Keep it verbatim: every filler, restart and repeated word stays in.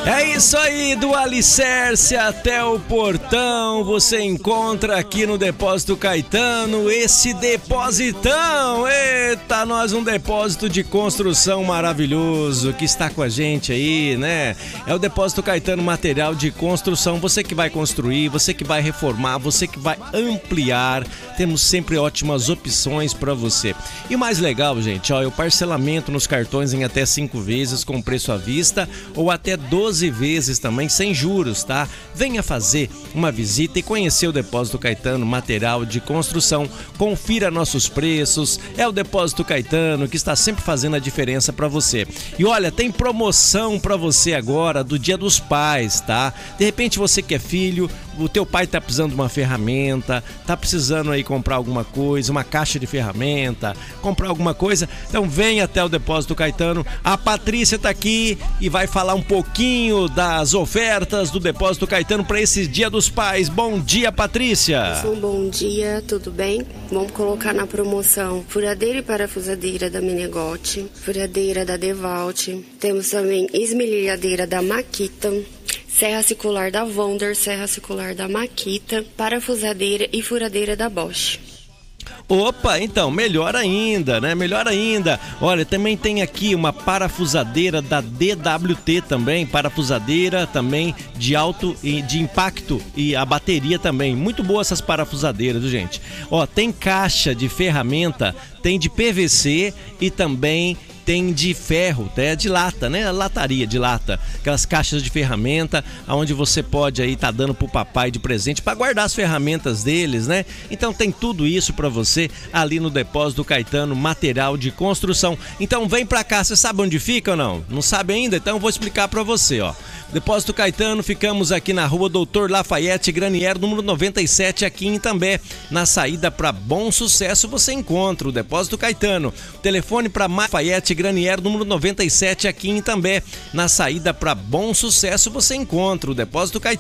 É isso aí, do alicerce até o portão, você encontra aqui no Depósito Caetano esse depositão. Eita, nós um depósito de construção maravilhoso que está com a gente aí, né? É o Depósito Caetano Material de Construção. Você que vai construir, você que vai reformar, você que vai ampliar, temos sempre ótimas opções para você. E o mais legal, gente, ó, é o parcelamento nos cartões em até cinco vezes com preço à vista ou até doze vezes também sem juros, tá? Venha fazer uma visita e conhecer o Depósito Caetano Material de Construção. Confira nossos preços. É o Depósito Caetano que está sempre fazendo a diferença para você. E olha, tem promoção para você agora do Dia dos Pais, tá? De repente você que é filho, o teu pai tá precisando de uma ferramenta, tá precisando aí comprar alguma coisa, uma caixa de ferramenta, comprar alguma coisa, então vem até o Depósito Caetano. A Patrícia tá aqui e vai falar um pouquinho das ofertas do Depósito Caetano para esse Dia dos Pais. Bom dia, Patrícia. Um bom dia, tudo bem? Vamos colocar na promoção furadeira e parafusadeira da Menegote, furadeira da Devalt, temos também esmerilhadeira da Makita, serra circular da Wonder, serra circular da Makita, parafusadeira e furadeira da Bosch. Opa, então, melhor ainda, né? Melhor ainda. Olha, também tem aqui uma parafusadeira da D W T também, parafusadeira também de alto e de impacto e a bateria também. Muito boa essas parafusadeiras, viu, gente? Ó, tem caixa de ferramenta, tem de P V C e também tem de ferro, é de lata, né? Lataria de lata, aquelas caixas de ferramenta, onde você pode aí tá dando pro papai de presente para guardar as ferramentas deles, né? Então tem tudo isso para você ali no Depósito Caetano Material de Construção. Então vem para cá, você sabe onde fica ou não? Não sabe ainda? Então eu vou explicar para você, ó. Depósito Caetano, ficamos aqui na rua Doutor Lafayette Granier, número noventa e sete, aqui em Itambé. Na saída para Bom Sucesso você encontra o Depósito Caetano. Telefone para Lafayette Granier, número noventa e sete, aqui em Itambé. Na saída para Bom Sucesso você encontra o Depósito Caetano.